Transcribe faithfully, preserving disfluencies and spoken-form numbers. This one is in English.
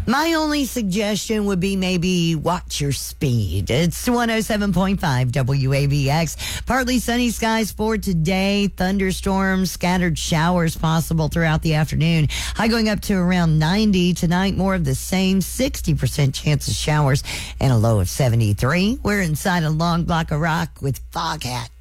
My only suggestion would be maybe watch your speed. It's one oh seven point five W A V X. Partly sunny skies for today. Thunderstorms, scattered showers possible throughout the afternoon. High going up to around ninety. Tonight, more of the same. sixty percent chance of showers and a low of seventy-three. We're inside a long block of rock with Foghat.